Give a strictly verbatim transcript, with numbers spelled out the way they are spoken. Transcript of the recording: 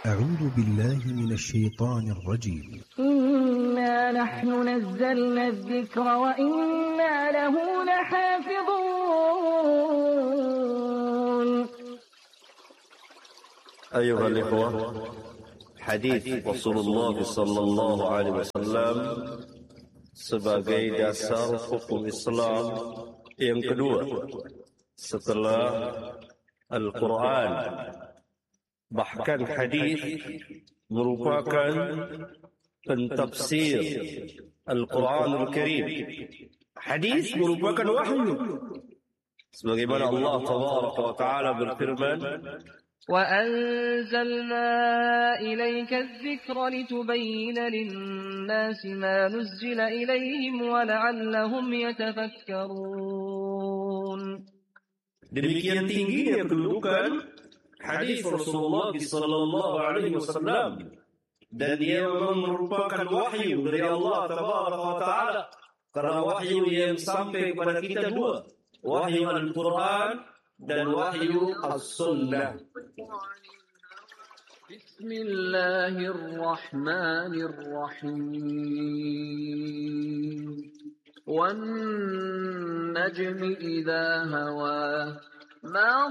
أعوذ بالله من الشيطان الرجيم. إنا نحن نزلنا الذكر وإنا له لحافظون. أيها الإخوة، hadis Rasulullah sallallahu alaihi wasallam sebagai dasar hukum Islam yang kedua setelah Al-Quran. Bahkan hadis merupakan pentafsir Al-Quranul Karim. Hadis merupakan wahyu. Sebagaimana Allah Tabaraka wa Ta'ala berfirman, وَأَنزَلْنَا إِلَيْكَ الذِّكْرَ لِتُبَيِّنَ لِلنَّاسِ مَا نُزِّلَ إِلَيْهِمْ وَلَعَلَّهُمْ يَتَفَكَّرُونَ. Demikian tingginya kedudukan hadis Rasulullah sallallahu alaihi wasallam, dan dia memang merupakan wahyu dari Allah Tabaraka wa Ta'ala. Karena wahyu yang sampai kepada kita dua, wahyu Al-Quran dan wahyu As-Sunnah. Bismillahirrahmanirrahim. Wan najmi idza hawa. Ma